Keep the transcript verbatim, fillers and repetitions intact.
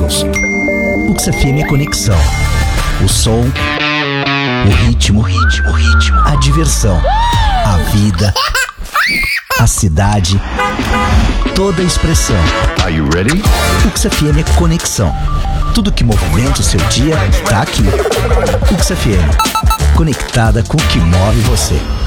anos. Ux F M é conexão. O som, o ritmo, o ritmo, o ritmo, a diversão, a vida, a cidade, toda a expressão. Are you ready? Ux F M é conexão. Tudo que movimenta o seu dia tá aqui. Ux F M, conectada com o que move você.